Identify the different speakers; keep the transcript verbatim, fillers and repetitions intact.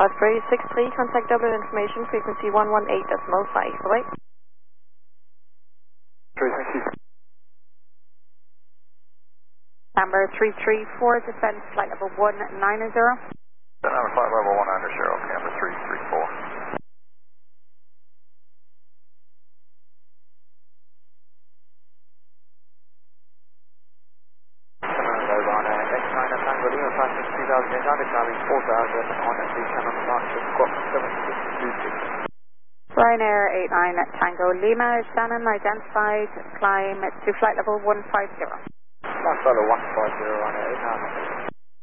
Speaker 1: Osprey six three, contact Dublin information, frequency one one eight point five. Bye-bye.
Speaker 2: three, thank you.
Speaker 3: Number three three four, descend flight level one nine zero.
Speaker 2: Number flight level one nine zero, camber three three four.
Speaker 3: Ryanair eight nine Tango Lima, Shannon identified, climb to flight level one five zero.
Speaker 2: Flight level one five zero, Ryanair eight nine.